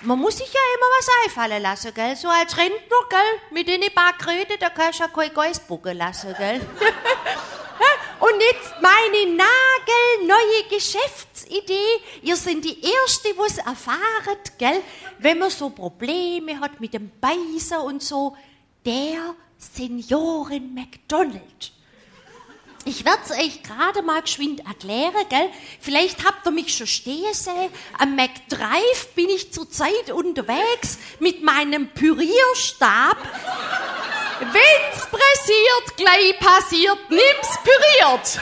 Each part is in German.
Man muss sich ja immer was einfallen lassen, gell? So als Rentner, gell? Mit den paar Kröten, da kannst du ja kein Geist bucken lassen, gell? Und jetzt meine nagelneue Geschäftsidee. Ihr seid die Erste, die es erfahren, gell? Wenn man so Probleme hat mit dem Beißen und so. Der Senioren-McDonald. Ich werde es euch gerade mal geschwind erklären, gell? Vielleicht habt ihr mich schon stehen sehen. Am McDrive bin ich zurzeit unterwegs mit meinem Pürierstab. Wenn's pressiert, gleich passiert, nimm's püriert.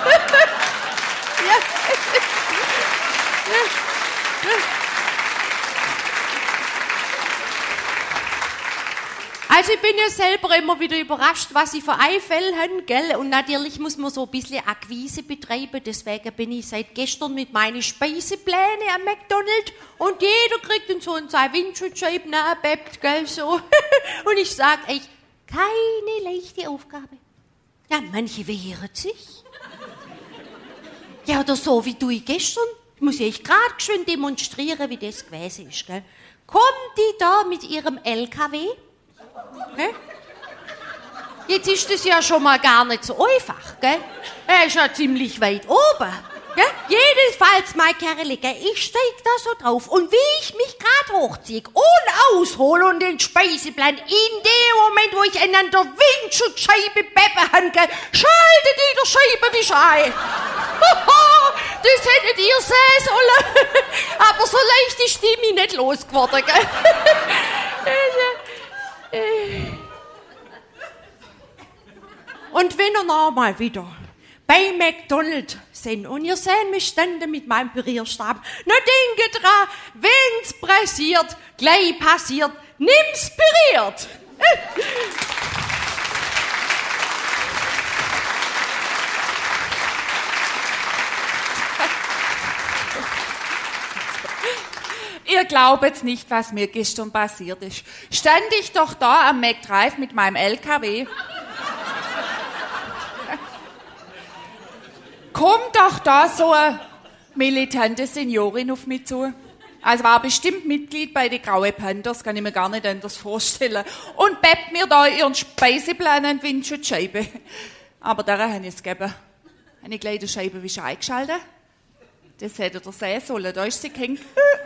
Also ich bin ja selber immer wieder überrascht, was sie für Einfälle haben, gell? Und natürlich muss man so ein bisschen Akquise betreiben, deswegen bin ich seit gestern mit meinen Speiseplänen am McDonald's und jeder kriegt dann so seine Windschutzscheiben abbebt, gell, so. Und ich sag euch, keine leichte Aufgabe. Ja, manche wehren sich. Ja, oder so wie du gestern. Ich muss euch gerade schön demonstrieren, wie das gewesen ist, gell? Kommt die da mit ihrem LKW? Okay. Jetzt ist das ja schon mal gar nicht so einfach, gell? Er ist ja ziemlich weit oben, gell? Jedenfalls, mein Kerl, gell? Ich steig da so drauf und wie ich mich grad hochziehe und aushole und den Speiseplan, in dem Moment, wo ich an der Windschutzscheibe beppe han, gell? Schaltet die der Scheibenwischer ein. Das hättet ihr sehen sollen. Aber so leicht ist die mich nicht losgeworden, gell? Und wenn ihr noch mal wieder bei McDonald's sind und ihr seht mich standen mit meinem Pürierstab, na denke dran, wenn's pressiert, gleich passiert, nimm's püriert. Ihr glaubt jetzt nicht, was mir gestern passiert ist. Stand ich doch da am McDrive mit meinem LKW. Kommt doch da so eine militante Seniorin auf mich zu. Also war bestimmt Mitglied bei den Grauen Panthers, kann ich mir gar nicht anders vorstellen. Und bebt mir da ihren Speiseplan an die Windschutzscheibe. Aber daran habe ich es gegeben. Habe ich gleich die Scheibenwischer eingeschaltet. Das hätte ihr sehen sollen, da ist sie gehängt.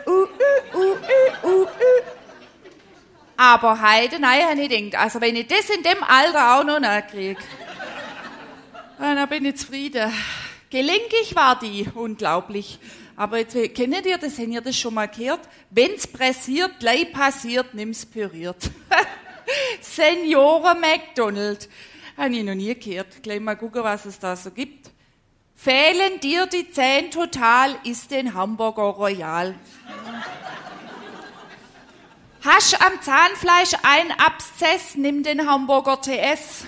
Aber heute, nein, habe ich gedacht, also wenn ich das in dem Alter auch noch nachkriege, dann bin ich zufrieden. Gelenkig war die, unglaublich. Aber jetzt, kennt ihr das, habt ihr das schon mal gehört? Wenn's pressiert, gleich passiert, nimm's püriert. Senioren McDonald. Habe ich noch nie gehört. Gleich mal gucken, was es da so gibt. Fehlen dir die 10 total, isst den Hamburger Royal. Hast am Zahnfleisch ein Abszess, nimm den Hamburger TS.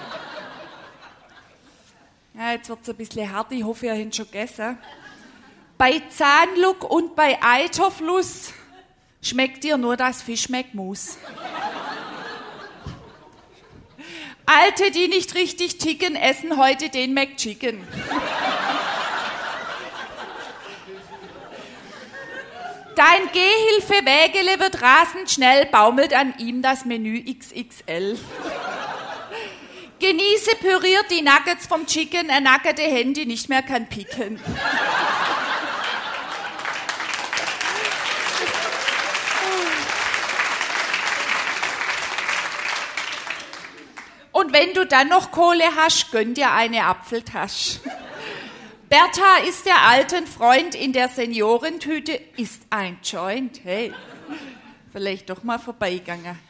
Ja, jetzt wird's ein bisschen hart, ich hoffe, ihr habt schon gegessen. Bei Zahnluck und bei Eiterfluss schmeckt dir nur das Fischmeckmus. Alte, die nicht richtig ticken, essen heute den McChicken. Dein Gehhilfe-Wägele wird rasend schnell, baumelt an ihm das Menü XXL. Genieße püriert die Nuggets vom Chicken, ein nackerte Handy nicht mehr kann picken. Und wenn du dann noch Kohle hast, gönn dir eine Apfeltasche. Bertha ist der alten Freund in der Seniorentüte, ist ein Joint, hey. Vielleicht doch mal vorbeigegangen.